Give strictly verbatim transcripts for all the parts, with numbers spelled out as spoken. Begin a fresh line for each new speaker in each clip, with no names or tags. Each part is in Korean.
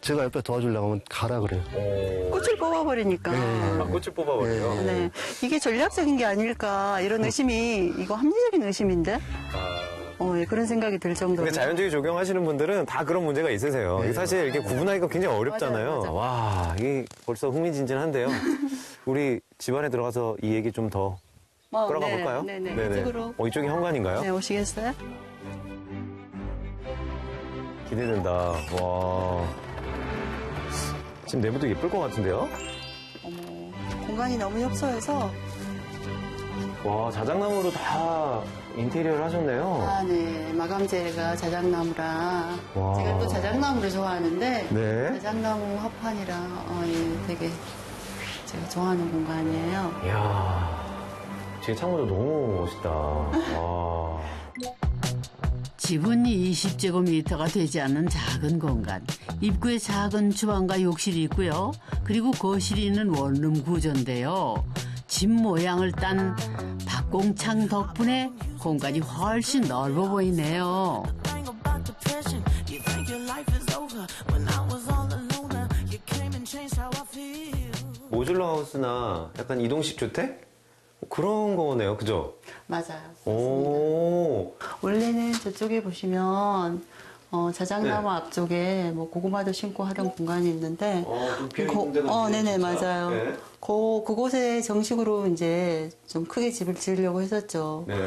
제가 옆에 도와주려고 하면 가라 그래요.
오.
꽃을 뽑아버리니까.
아, 꽃을 뽑아버려요?
네. 네. 이게 전략적인 게 아닐까 이런 의심이 이거 합리적인 의심인데
아.
어, 예, 그런 생각이 들 정도로.
근데 자연주의 적용하시는 분들은 다 그런 문제가 있으세요.
네.
사실 이렇게 구분하기가 굉장히 어렵잖아요.
맞아요, 맞아요.
와, 이게 벌써 흥미진진한데요. 우리 집안에 들어가서 이 얘기 좀 더
어,
끌어가
네,
볼까요?
네네.
네네.
이쪽으로.
어, 이쪽이 현관인가요?
네, 오시겠어요?
기대된다. 와. 지금 내부도 예쁠 것 같은데요?
어머, 공간이 너무 협소해서.
와, 자작나무로 다 인테리어를 하셨네요.
아, 네. 마감재가 자작나무라.
와.
제가 또 자작나무를 좋아하는데.
네.
자작나무 합판이라, 어, 예, 되게 제가 좋아하는 공간이에요.
이야. 뒤에 창문도 너무 멋있다. 와.
집은 이십 제곱미터가 되지 않는 작은 공간. 입구에 작은 주방과 욕실이 있고요. 그리고 거실이 있는 원룸 구조인데요. 집 모양을 딴 박공창 덕분에 공간이 훨씬 넓어 보이네요.
모듈러 하우스나 약간 이동식 주택? 그런 거네요. 그죠?
맞아요.
오.
원래는 저쪽에 보시면 어, 자작나무
네.
앞쪽에 뭐 고구마도 심고 하던 공간이 있는데
어, 좀 비어
고-
있는 데가
어,
있네요,
네네
진짜.
맞아요.
네.
그 그곳에 정식으로 이제 좀 크게 집을 지으려고 했었죠.
네.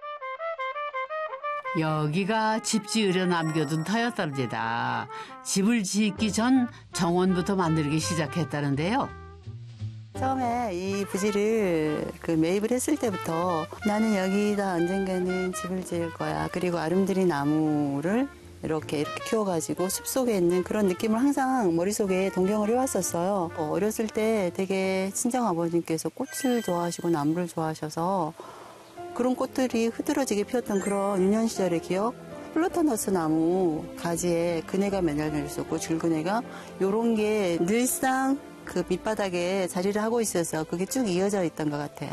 여기가 집 지으려 남겨둔 터였답니다. 집을 짓기 전 정원부터 만들기 시작했다는데요.
처음에 이 부지를 그 매입을 했을 때부터 나는 여기다 언젠가는 집을 지을 거야. 그리고 아름드리 나무를 이렇게 이렇게 키워가지고 숲속에 있는 그런 느낌을 항상 머릿속에 동경을 해왔었어요. 어, 어렸을 때 되게 친정 아버님께서 꽃을 좋아하시고 나무를 좋아하셔서 그런 꽃들이 흐드러지게 피었던 그런 유년 시절의 기억. 플로터너스 나무 가지에 그네가 매달려 있었고 줄그네가 요런 게 늘상 그 밑바닥에 자리를 하고 있어서 그게 쭉 이어져 있던 것 같아요.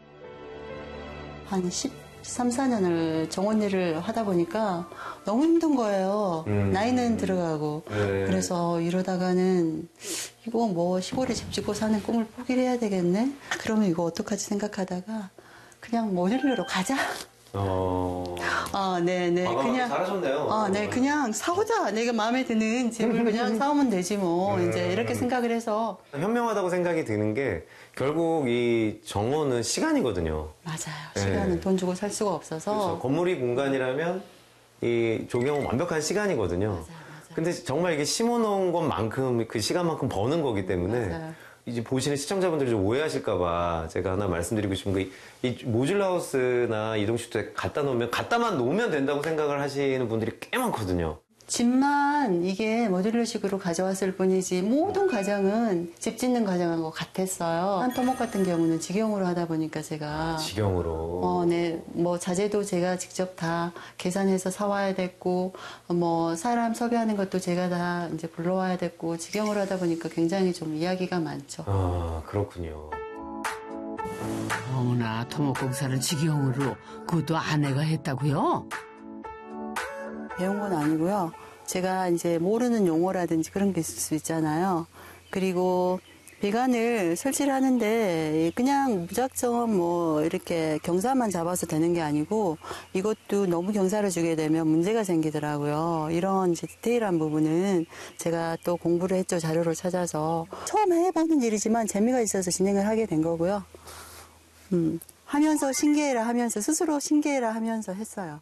한 십삼, 사 년을 정원 일을 하다 보니까 너무 힘든 거예요.
음.
나이는 들어가고.
네.
그래서 이러다가는 이거 뭐 시골에 집 짓고 사는 꿈을 포기를 해야 되겠네? 그러면 이거 어떡하지 생각하다가 그냥 모듈러로 가자.
어.
아, 네네. 그냥.
잘하셨네요.
아, 네. 그냥 사오자. 내가 마음에 드는 집을 그냥 사오면 되지 뭐.
음.
이제 이렇게 생각을 해서.
현명하다고 생각이 드는 게 결국 이 정원은 시간이거든요.
맞아요.
네.
시간은 돈 주고 살 수가 없어서.
그래서 건물이 공간이라면 이 조경은 완벽한 시간이거든요.
맞아요, 맞아요.
근데 정말 이게 심어놓은 것만큼 그 시간만큼 버는 거기 때문에
맞아요.
이제 보시는 시청자분들이 좀 오해하실까봐 제가 하나 말씀드리고 싶은 게 이 모듈하우스나 이동주택 갖다 놓으면 갖다만 놓으면 된다고 생각을 하시는 분들이 꽤 많거든요.
집만 이게 모듈러식으로 가져왔을 뿐이지 모든 과정은 집 짓는 과정하고 같았어요. 한 토목 같은 경우는 직영으로 하다 보니까 제가
직영으로.
어, 네. 뭐 자재도 제가 직접 다 계산해서 사와야 됐고 뭐 사람 섭외하는 것도 제가 다 이제 불러와야 됐고 직영으로 하다 보니까 굉장히 좀 이야기가 많죠.
아, 그렇군요.
어머나 토목공사를 직영으로 그것도 아내가 했다고요?
배운 건 아니고요. 제가 이제 모르는 용어라든지 그런 게 있을 수 있잖아요. 그리고 배관을 설치를 하는데 그냥 무작정 뭐 이렇게 경사만 잡아서 되는 게 아니고 이것도 너무 경사를 주게 되면 문제가 생기더라고요. 이런 이제 디테일한 부분은 제가 또 공부를 했죠. 자료를 찾아서. 처음 해보는 일이지만 재미가 있어서 진행을 하게 된 거고요. 음, 하면서 신기해라 하면서 스스로 신기해라 하면서 했어요.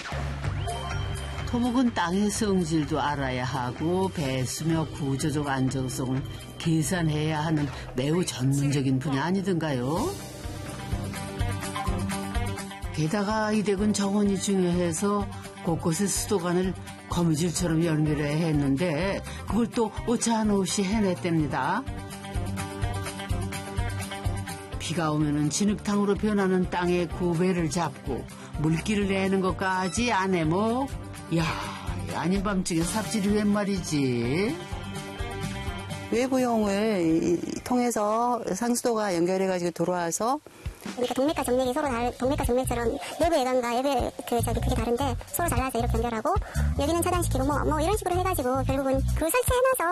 토목은 땅의 성질도 알아야 하고 배수며 구조적 안정성을 계산해야 하는 매우 전문적인 분야 아니던가요? 게다가 이 댁은 정원이 중요해서 곳곳에 수도관을 거미줄처럼 연결해야 했는데 그걸 또 오차 하나 없이 해냈답니다. 비가 오면은 진흙탕으로 변하는 땅에 구배를 잡고 물기를 내는 것까지 안 해먹. 이야, 아닌 밤중에 삽질이 웬 말이지.
외부용을 통해서 상수도가 연결해가지고 들어와서
그러니까 동맥과 정맥이 서로 다른 동맥과 정맥처럼 내부 예관과 외부 그 저기 그게 다른데 서로 잘라서 이렇게 연결하고 여기는 차단시키고 뭐 뭐 이런 식으로 해가지고 결국은 그 설치해놔서